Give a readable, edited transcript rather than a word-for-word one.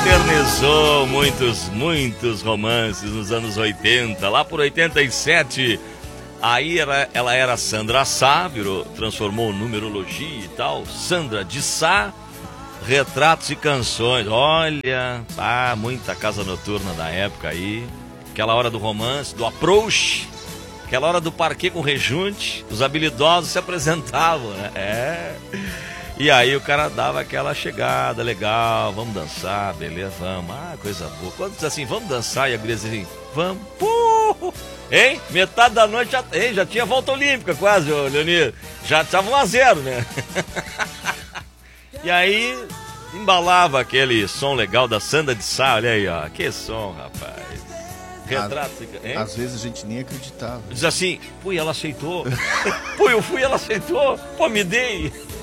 eternizou muitos romances nos anos 80, lá por 87. Aí ela era Sandra Sá, transformou numerologia e tal, Sandra de Sá, retratos e canções. Olha, muita casa noturna da época aí, aquela hora do romance, do approach, aquela hora do parquê com rejunte, os habilidosos se apresentavam, né? E aí o cara dava aquela chegada legal, vamos dançar, beleza, vamos, coisa boa. Quando diz assim, vamos dançar, e a guria diz assim, vamos, hein? Metade da noite já tinha volta olímpica quase, Leonir. Já estava 1-0, né? E aí embalava aquele som legal da Sandra de Sá, olha aí, ó, que som, rapaz. Retrato, hein? Às vezes a gente nem acreditava. Diz assim, ela aceitou. Eu fui, ela aceitou. Me dei.